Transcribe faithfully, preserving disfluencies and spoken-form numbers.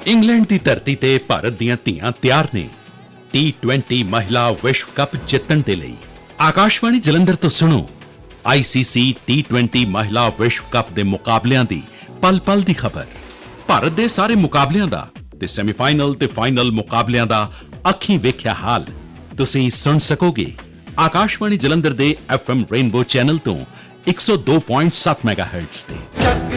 England ਦੀ ਧਰਤੀ ਤੇ ਭਾਰਤ ਦੀਆਂ ਧੀਆਂ ਤਿਆਰ ਨੇ ਟੀ ਟਵੈਂਟੀ ਮਹਿਲਾ ਵਿਸ਼ਵ ਕੱਪ ਜਿੱਤਣ ਦੇ ਲਈ। ਆਕਾਸ਼ਵਾਣੀ ਜਲੰਧਰ ਤੋਂ ਸੁਣੋ ਆਈਸੀਸੀ ਟੀ ਟਵੈਂਟੀ ਮਹਿਲਾ ਵਿਸ਼ਵ ਕੱਪ ਦੇ ਮੁਕਾਬਲਿਆਂ ਦੀ ਪਲ ਪਲ ਦੀ ਖਬਰ। ਭਾਰਤ ਦੇ ਸਾਰੇ ਮੁਕਾਬਲਿਆਂ ਦਾ ਤੇ ਸੈਮੀਫਾਈਨਲ ਤੇ ਫਾਈਨਲ ਮੁਕਾਬਲਿਆਂ ਦਾ ਅੱਖੀਂ ਵੇਖਿਆ ਹਾਲ ਤੁਸੀਂ ਸੁਣ ਸਕੋਗੇ ਆਕਾਸ਼ਵਾਣੀ ਜਲੰਧਰ ਦੇ ਐਫਐਮ ਰੇਨਬੋ ਚੈਨਲ ਤੋਂ ਇੱਕ ਸੌ ਦੋ ਪੁਆਇੰਟ ਸੱਤ ਮੈਗਾਹਰਟਜ਼ ਤੇ।